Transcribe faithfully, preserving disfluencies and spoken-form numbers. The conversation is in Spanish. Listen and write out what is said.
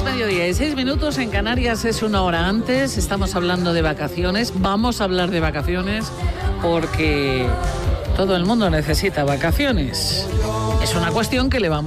mediodía y seis minutos, en Canarias es una hora antes. Estamos hablando de vacaciones. Vamos a hablar de vacaciones porque todo el mundo necesita vacaciones. Es una cuestión que le vamos